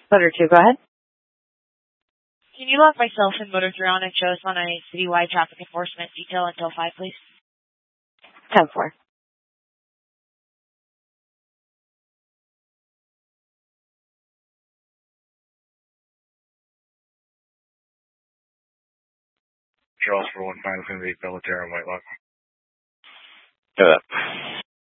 Letter 2, go ahead. Can you lock myself and motor around and show us on a citywide traffic enforcement detail until 5, please? 10-4. Charles for 1 final, going to be Bellatera and Whitelock. Go ahead.